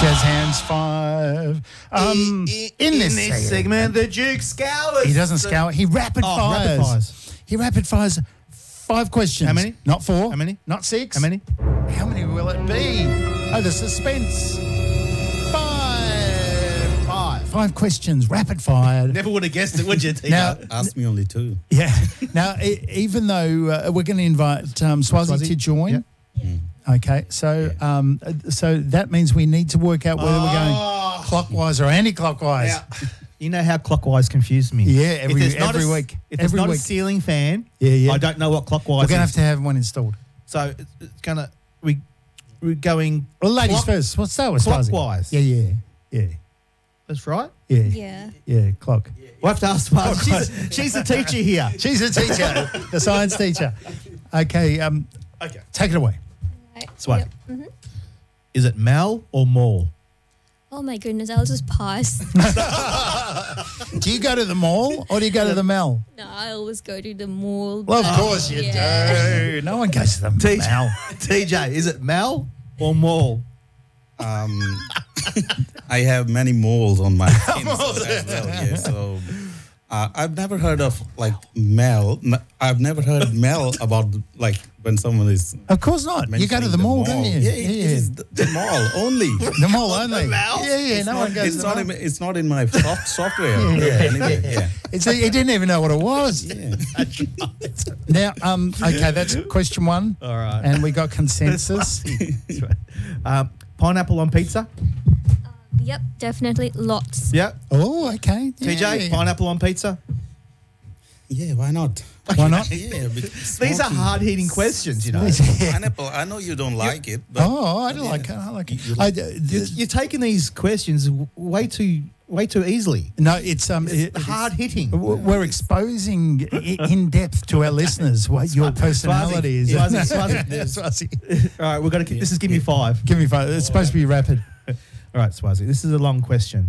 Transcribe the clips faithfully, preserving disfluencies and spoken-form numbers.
Jazz hands five. Um, in, in, in this, this segment, segment, the Duke scours. he doesn't scour. He rapid Oh, fires. rapid fires. He rapid fires five questions. How many? Not four. How many? Not six. How many? How many will it be? Oh, the suspense. Five. Five. Five questions, rapid fire. Never would have guessed it, would you, T J? Now, Ask me only two. yeah. Now, e- even though uh, we're going to invite um, Swazi, Swazi, to join. Mm. Okay, so um, uh, so that means we need to work out whether we're going Oh. clockwise or anti-clockwise. Now, you know how clockwise confused me. Yeah, every- if there's not every a, week. If there's Every not week. a ceiling fan, Yeah, yeah. I don't know what clockwise We're going to have is. to have one installed. So it's, it's gonna we we're going. Well, ladies clock- first. Let's start with Swazi. Clockwise. Yeah, yeah, yeah, That's right. yeah, Yeah. yeah. Clock. We'll have to ask Swazi. She's, a- she's the teacher here. She's a teacher, the science teacher. Okay, um, Okay. take it away. Right. Swati. Yep. Mhm. Is it Mal or Mall? Oh my goodness, I'll just pass. Do you go to the mall or do you go to the mall? No, I always go to the mall. Well, of but- course you yeah. do. No one goes to the T J, mall. T J, is it Mal or Mall? Um, I have many moles on my skin as well. Yeah, so uh, I've never heard of like Mel. n- I've never heard Mel about like when someone is. Of course not. You go to mentioning the mall, don't you? Yeah, it, it is the, the mall only. The mall only. mall? Yeah, yeah. It's no not, one goes it's to the not mall. in, it's not in my soft software. Yeah, anyway, yeah. It's, he didn't even know what it was. Yeah. Now, um, okay, that's question one. All right. And we got consensus. That's right. Um, pineapple on pizza? Yep, definitely lots. Yep. Oh, okay. T J, Yeah. pineapple on pizza? Yeah, why not? Why not? Yeah, because These are smoking- hard-hitting questions, you know. Pineapple. I know you don't like it, but Oh, I don't yeah. like it. I like it. You- you I, like- uh, You're, you're taking these questions w- way too way too easily. no, it's um, it- It's hard-hitting. w- we're exposing i- in depth to our listeners what your personality is. Swazi, Swazi. Yeah, Swazi. All right, we're going to. This is give me five. Give me five. It's supposed to be rapid. All right, Swazi. This is a long question.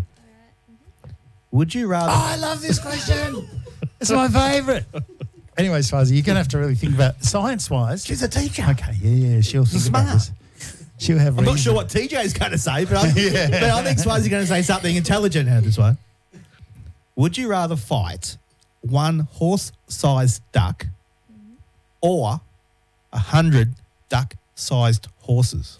Would you rather? Oh, I love this question. It's my favourite. Anyway, Swazi, you're going to have to really think about science-wise. She's a teacher. Okay, yeah, yeah, she'll think Smart. about this. She'll have. I'm not reason. sure what T J is going to say, but, I'm, but I think Swazi's going to say something intelligent out of this one. Would you rather fight one horse-sized duck or a hundred duck-sized horses?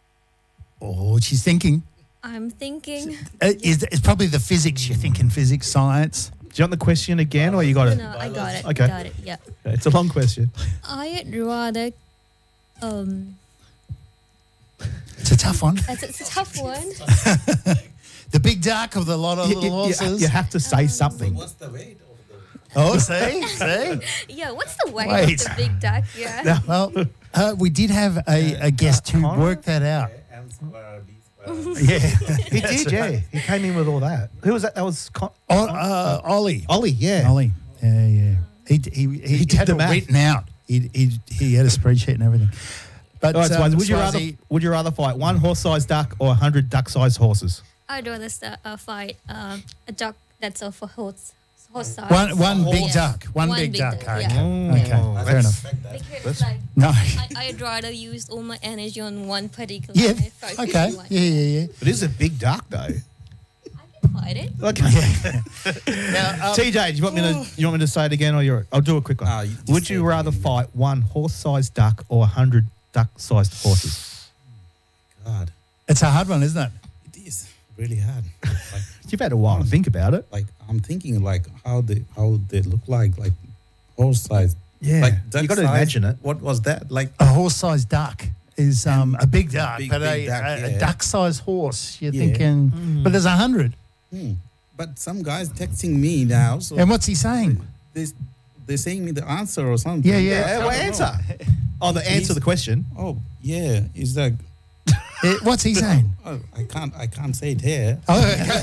Oh, she's thinking. I'm thinking. Uh, is it's probably the physics. You're thinking physics, science. Do you want the question again, or you got it? No, I got it. Okay. Got it. Yeah. It's a long question. I'd rather. Um, It's a tough one. it's, it's a tough one. The big duck of the lot of You, little you- you- horses. you have to say something. What's the weight of the? Oh, see, see. Yeah. What's the weight Wait. of the big duck? Yeah. Well, uh, we did have a, a guest who Connor? worked that out. M square, B square. Yeah. He did, yeah. He came in with all that. Who was that? That was Con- Oh, uh, Ollie. Ollie, yeah. Ollie. Yeah, yeah. He d- he he, He did had the it math. written out. He, he he had a spreadsheet and everything. But All right, um, Swazi, would you rather Swazi- would you rather fight one horse-sized duck or a hundred duck-sized horses? I'd rather start, uh, fight um, a duck that's of a horse, horse size. one one big Yeah. duck, one, big, duck. Okay, Yeah. okay, Oh, fair enough. Because like, No. I, I'd rather use all my energy on one particular. Yeah. focus Okay. one. Yeah, yeah, yeah. It is a big duck, though. I can fight it. Okay. Now, um, T J, do you want me to you want me to say it again, or you're? I'll do a quick one. Ah, you just Would say you it rather again. fight one horse-sized duck or a hundred duck-sized horses? God, it's a hard one, isn't it? it is really hard. Like, You've had a while to think about it. like I'm thinking like how they how they look like like horse size. Yeah. Like You duck gotta size. imagine it. What was that like? A horse-sized duck is um, a big duck, big- but big a, duck, a, a yeah. duck-sized horse. You're Yeah. thinking, but there's a hundred. Hmm. But some guys texting me now, so And what's he saying? they they're saying me the answer or something. Yeah, yeah. Yeah, I what don't answer? know. Oh, the answer to the question. Oh yeah, is that? Eh, what's he saying? Oh, I can't I can't say it here. Oh,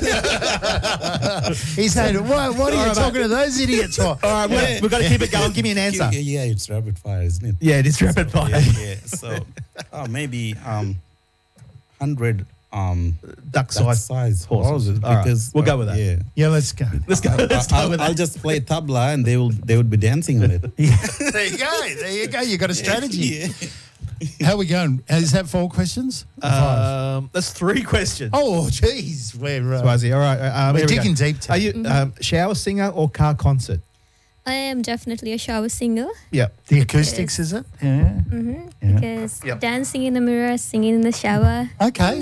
okay. He's saying, what, what are you All right, talking to those idiots for? All right, we've, we've got to keep it going. Give me an answer. Yeah, yeah, it's rapid fire, isn't it? Yeah, it is rapid fire. Yeah, yeah. So oh, maybe um, hundred um Duck that size. size horses. horses All right, because we'll go uh, with that. Yeah. Yeah, let's go. Let's go. Let's I'll, go with I'll that. just play tabla and they will they would be dancing on it. Yeah, there you go. There you go. You got a strategy. Yeah. How are we going? Is that four questions? Or five? Um, that's three questions. Oh, jeez. We're, uh, Swazi, all right. Um, we're here we digging go. deep. Are you um, shower singer or car concert? I am definitely a shower singer. Yeah. The acoustics, is it? Yeah. hmm Yeah. Because Yep. dancing in the mirror, singing in the shower. Okay.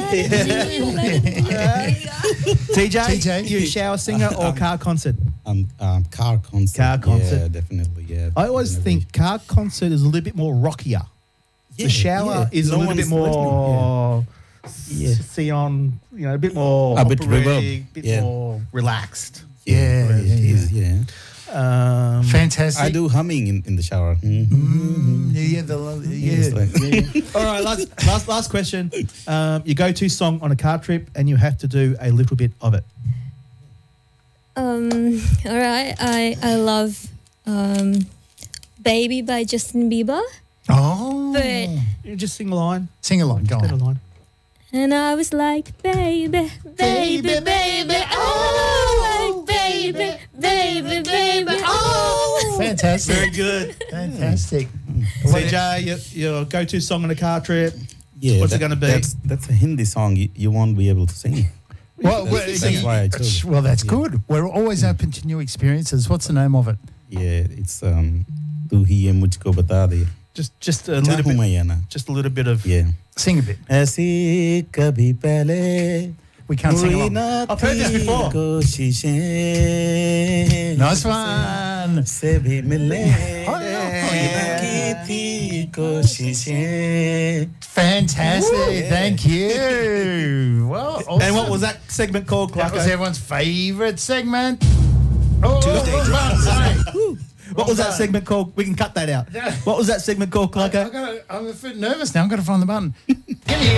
T J, T J? you a shower singer or car concert? Um, um, car concert. Car concert. Yeah, definitely. Yeah. I always definitely. think car concert is a little bit more rockier. Yeah, the shower yeah. is No a little one's bit more Yeah. see on, you know, a bit more A bit operatic, reverb. bit Yeah. more relaxed. Yeah, Whereas yeah, it is, yeah. Um, Fantastic. I do humming in, in the shower. Mhm. Mm, yeah, yeah, the, It's yeah. like- all right, last, last last question. Um, your go-to song on a car trip, and you have to do a little bit of it. Um, all right. I, I love um, Baby by Justin Bieber. Oh. But You just sing a line. Sing along, go Sing a on. line. And I was like, baby, baby, baby, oh, like, baby, baby, baby, oh. Fantastic. Very good. Fantastic. C J, your, your go-to song on a car trip. Yeah, What's it that- gonna be? That's, that's a Hindi song you, you won't be able to sing. Well, That's- well, that's why I chose it. well, that's Yeah. good. We're always open to new experiences. What's the name of it? Yeah, it's um, Tu hi ye mujhko bata de. Just just a little Chahun bit. main ya na. Just a little bit of. Yeah. Sing a bit. ऐसी कभी पहले We can't sing हुई along. ना I've heard this थी before. कोशिशें Nice one. से भी मिलने Oh, yeah. की थी कोशिशें. Fantastic. Thank you. Well, awesome. And what was that segment called, That was Clarko? everyone's favourite segment. Oh, Tuesday oh, Drums. sorry. What was that done. segment called? We can cut that out. What was that segment called, I Clarko? gotta, I'm a bit nervous now. I've got to find the button. Give me